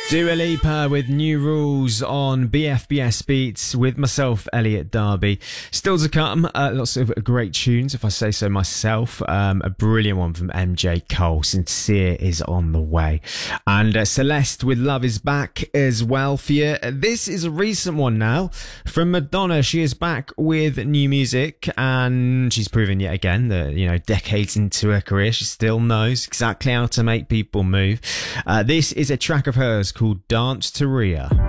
Dua Lipa with New Rules on BFBS Beats with myself, Elliot Darby. Still to come, lots of great tunes, if I say so myself. A brilliant one from MJ Cole, Sincere is on the way. And Celeste with Love is Back as well for you. This is a recent one now from Madonna. She is back with new music and she's proven yet again that, decades into her career, she still knows exactly how to make people move. This is a track of hers called Dance to Rhea.